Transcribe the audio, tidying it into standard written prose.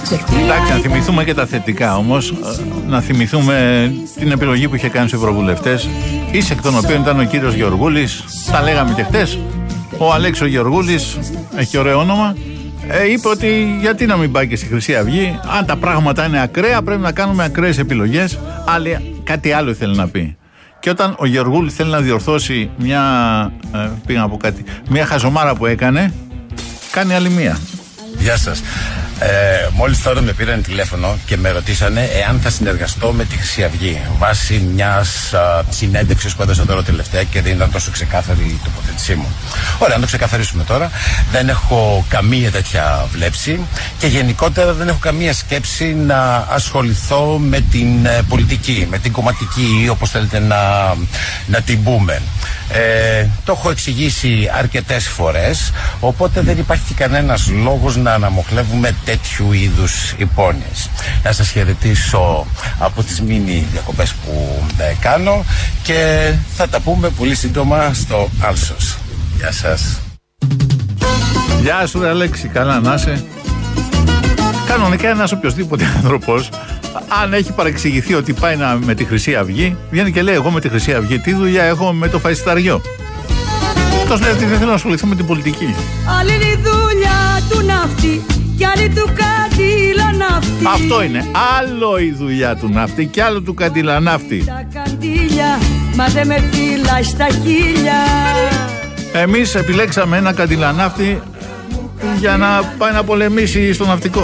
Εντάξει, να θυμηθούμε και τα θετικά όμως. Να θυμηθούμε την επιλογή που είχε κάνει στους ευρωβουλευτές, εις εκ των οποίων ήταν ο κύριος Γεωργούλης. Τα λέγαμε και χτες. Ο Αλέξης Γεωργούλης, έχει ωραίο όνομα, είπε ότι γιατί να μην πάει και στη Χρυσή Αυγή. Αν τα πράγματα είναι ακραία, πρέπει να κάνουμε ακραίες επιλογές. Κάτι άλλο ήθελε να πει. Και όταν ο Γεωργούλης θέλει να διορθώσει μια χαζομάρα που έκανε, κάνει άλλη μία. Γεια σας. Μόλις τώρα με πήραν τηλέφωνο και με ρωτήσανε εάν θα συνεργαστώ με τη Χρυσή Αυγή βάσει μιας συνέντευξης που έδωσα τώρα τελευταία και δεν ήταν τόσο ξεκάθαρη η τοποθέτησή μου. Ωραία, να το ξεκαθαρίσουμε τώρα. Δεν έχω καμία τέτοια βλέψη και γενικότερα δεν έχω καμία σκέψη να ασχοληθώ με την πολιτική, με την κομματική ή όπως θέλετε να την πούμε. Το έχω εξηγήσει αρκετές φορές, οπότε δεν υπάρχει κανένας λόγος να αναμοχλεύουμε τέτοιου είδους υπόνοιες. Να σας χαιρετήσω από τις μίνι διακοπές που κάνω και θα τα πούμε πολύ σύντομα στο Άλσος. Γεια σας. Γεια σου ρε Αλέξη, καλά να είσαι. Κανονικά ένας οποιοσδήποτε άνθρωπος, αν έχει παρεξηγηθεί ότι πάει με τη Χρυσή Αυγή, βγαίνει και λέει: εγώ με τη Χρυσή Αυγή τι δουλειά έχω με το φαϊσταριό. Αυτός λέει ότι δεν θέλω να ασχοληθώ με την πολιτική. Άλλη η δουλειά του ναύτη και άλλη του καντιλαναύτη. Αυτό είναι. Άλλο η δουλειά του ναύτη και άλλο του καντιλαναύτη. Τα καντήλια, μα δεν με φύλα στα χίλια. Εμείς επιλέξαμε ένα καντιλαναύτη για να πάει να πολεμήσει στο ναυτικό.